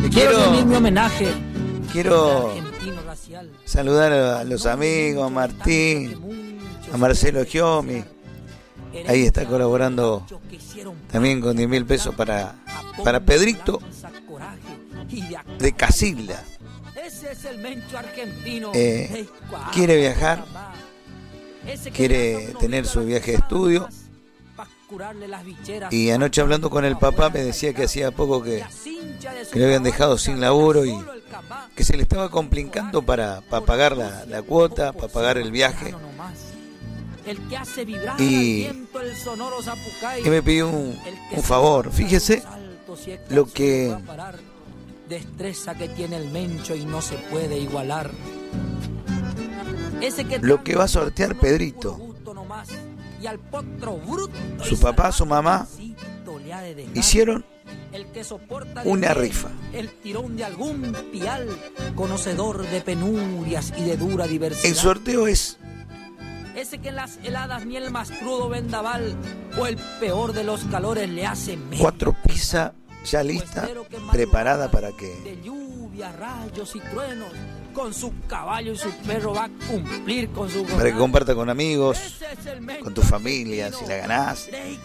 Quiero rendir mi homenaje. Quiero saludar a los amigos, a Martín, a Marcelo Giomi. Ahí está colaborando también con 10.000 pesos para Pedrito de Casilda. Quiere viajar, quiere tener su viaje de estudio. Y anoche hablando con el papá me decía que hacía poco que le habían dejado sin laburo y que se le estaba complicando para pagar la cuota, para pagar el viaje. Y me pidió un favor. Fíjese lo que destreza que tiene el Mencho y no se puede igualar. Lo que va a sortear Pedrito. Su papá, su mamá hicieron una rifa. El tirón de algún pial, conocedor de penurias y de dura diversidad. El sorteo es ese que en las heladas ni el más crudo vendaval o el peor de los calores le hace medio. 4 pizzas ya lista, preparada para que de lluvia, rayos y truenos, con su caballo y su perro va a cumplir con su para que comparta con amigos, con tu familia, si la ganás.